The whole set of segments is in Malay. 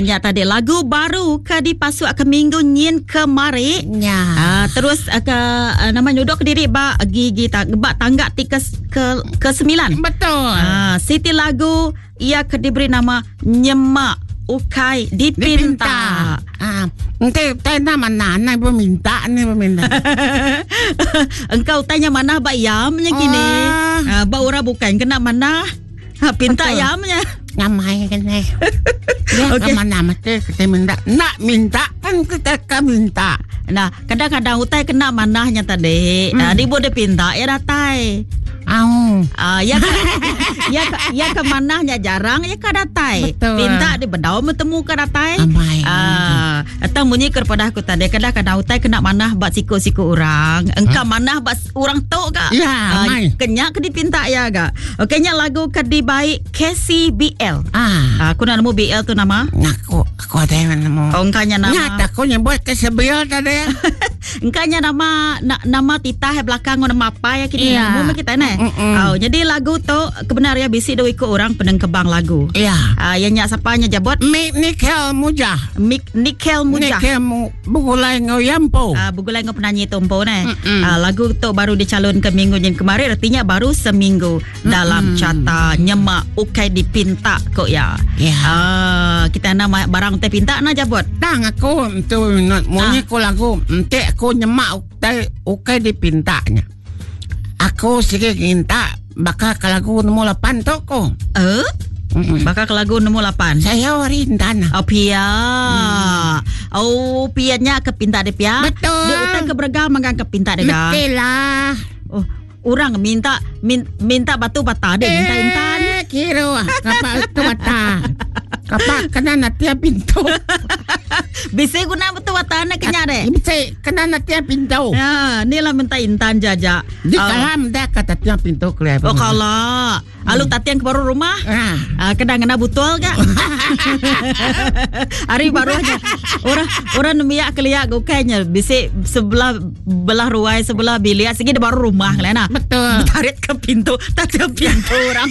nya tadi lagu baru ke dipasuk ke minggu nyin kemari. Ya. Terus nama nyodok diri ba gigi ba tangga ti ke 9. Betul. Siti lagu ia ke diberi nama Nyemak Ukai Dipinta. Nanti tanya mana peminta nih peminta. Engkau tanya mana ba yamnya gini. Ba ora bukan kena mana. Pinta betul. Yamnya. Namanya kan nih. Dia okay. Kemana mesti kita minta. Nak minta kan kita minta. Nah kadang-kadang utai kena manahnya tadi. Dia boleh pinta ya datai. Ya ke manahnya jarang ya ke datai. Betul. Pinta di bedau bertemu ke datai. Atau bunyi kepada aku tadi kadang-kadang utai kena manah bat siku-siku orang. Engkau manah bat orang tok gak? Ya, kenyak ke dipinta ya gak? Okeynya lagu ke di baik KCBL. Aku nak nemu BL tu nama? Aku ada yang nemu. Engkanya nama. Nyata aku nyebut KCBL tadi ya. Engkanya nama titah belakang nama apa ya kini nama kita ni. Jadi lagu tu kebenarnya bisi do ikut orang peneng kebang lagu. Iya. Yang nyak sapanya jabot? Nikel Mujah. Nikel Mujah. Bugulai ngoyampo. Bugulai ngo penyanyi tompo ni. Lagu tu baru dicalon ke minggu yang kemarin, artinya baru seminggu dalam carta Nyemak Ukai Dipinta kok ya. Kita nama barang teh pinta na jabot. Tang aku tu munyi ko lagu ente aku nyemak ukai dipintanya. Aku sikit minta bakal ke lagu nombor 8 tu ko. Bakal ke lagu nombor 8. Saya warintan. Pia. Pianya ke pinta de pia. Betul. Dia utai ke beragam magang ke pinta de ga. Betul lah. Orang minta batu bata de minta intan. Kira kapal tu bata. Kapal kena natia pintu. Bisa guna betul watana kenya deh. Bisa kena natia pintu. Ni lah minta intan jaja. Di kalam dah kata tiang pintu kelihatan. Oh kalau alu tatiang ke baru rumah. Kena butuh gak? Hari baru aja. Orang nemiak keliak gokanya. Bisa sebelah ruai sebelah bilik. Segi baru rumah kalian. Betul. Tarik ke pintu, tatiang pintu orang.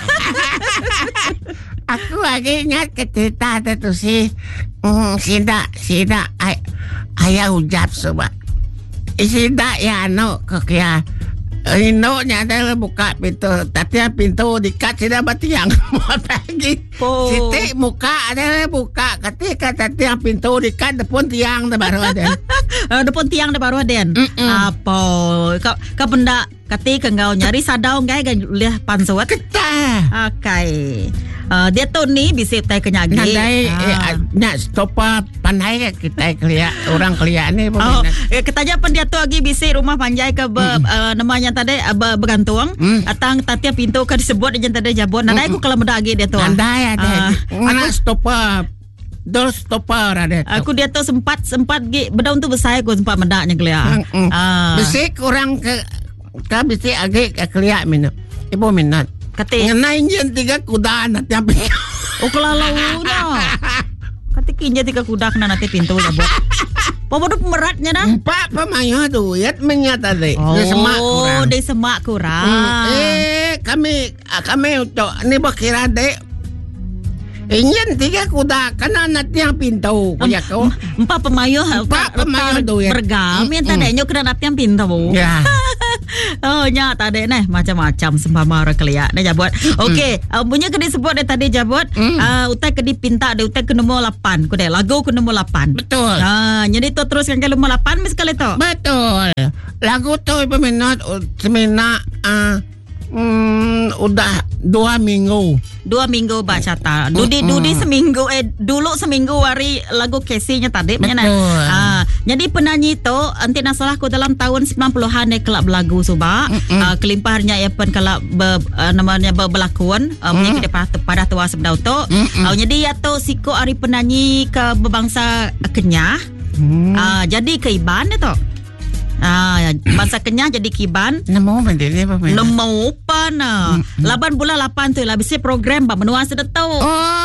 Aku lagi ingat ke cerita tu si Sida ayah ujap sebab Sida ya kaya Inonya adalah buka pintu tapi pintu dikat Sida batiang mau pergi Siti muka adalah buka ketika tadi pintu dikat depan tiang baru ada depan tiang baru ada apa kau benda ketika kau nyari sadau ngai kan lihat pansuat kita okay. Dia tu ni bisa tay kenyagi. Nak stopa pandai kita kelia orang kelia ni. Ketaja pun dia tu lagi bisa rumah panjai ke namanya tadi bergantung. Atang tatia pintu ke disebut aja tadi jabot. Nadai aku kalau muda lagi dia tu. Nadai ada. Mana stopa. Dol stopa ada. Aku dia tu sempat berdaun tu besar aku sempat mendaknya kelia. Bisik orang ke bisik agak kelia minat. Ibu minat. Ngenain jen 3 kuda nanti apa? Kalau dah. Ketika injak 3 kuda kena nanti pintu ya buat. Pemodok meratnya dah. 4 pemayo duit menyata deh. Dia semak kurang. Kami untuk ni berkira deh. Ingin 3 kuda kena nanti yang pintu. 4 pemayo duit. Bergam yang tadi nyok kena nanti yang pintu. Ya. Nya tadi nih macam-macam sembama orang keliak nih jabot. Okey, punya kena sebut dia tadi jabot. Utai ke dipinta dia utai ke nombor 8. Ku deh lagu ke nombor 8. Betul. Jadi tu teruskan ke nombor 8 mis kali tu. Betul. Lagu tu peminat udah 2 minggu. 2 minggu baca ta. Dudi seminggu dulu seminggu hari lagu Casey-nya tadi punya. Jadi penyanyi tu anti nasalah ku dalam tahun 90-an kelab lagu suba. Kelimpahannya ya pen kelab namanya berlakon punya pada tua sebelum tu. Jadi ya tu siko hari penyanyi ke berbangsa Kenyah. Jadi ke Iban tu. Bangsa Kenyah jadi Kiban. Nemu mandiri apa? Nemu pana. 8 bulan 8 tu lah bisa program Pak Menua sudah tahu.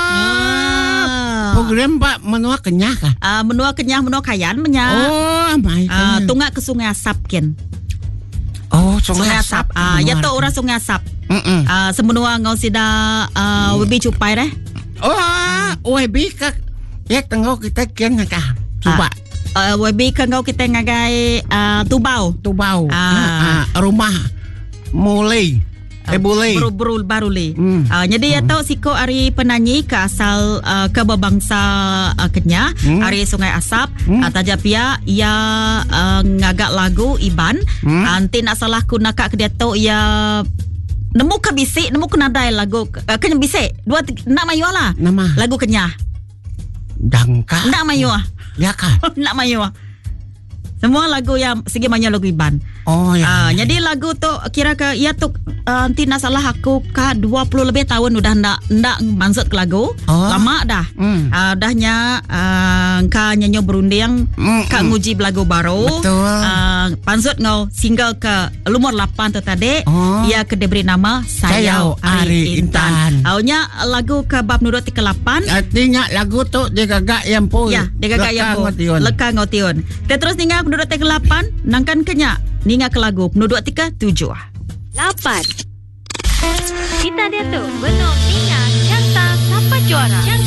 Program Pak Menua Kenyah kah? Menua Kenyah Menua Kayan menya. Tunggak ke Sungai Asap ken. Sungai Asap. Ya tu orang Sungai Asap. Semenua ngau sida webi cupai deh. Webi kah? Ya tengok kita kian kah. Coba. Webi kengau kita ngagai tubau. Rumah mulai. Boleh. Baru le. Jadi ya tahu siko ari penyanyi ke asal ke berbangsa Kenyah, ari Sungai Asap, tajapia ia ngagak lagu Iban. Anti nak salah ku nakak ke dia tu ia nemu ke bisik, nemu ke nadai lagu Kenyah bisik. Dua nak mayu lah. Nama. Lagu Kenyah. Dangka. Nak mayu ah. Ya kah? Nak mayu ah. Semua lagu yang segi banyak lagu Iban. Oh ya. Jadi lagu tu kira ke ia tu nanti nak salah aku ka 20 lebih tahun udah ndak mansut ke lagu. Lama dah. Dahnya ka nyanyo berunding ka nguji lagu baru. Betul. Pansut ngau single ke lumur 8 tu tadi. Ia ke diberi nama Sayau Ari Intan. Aunya lagu ke bab nurut ke 8. Artinya lagu tu dia gagak yang pun. Ya, dia gagak yang pun. Leka ngotion. Terus tinggal nurut ke 8 nangkan Kenya. Ninga ke lagu penuduk 3 7 8. Kita dia tu benar Ninga Canta Sapa Juara.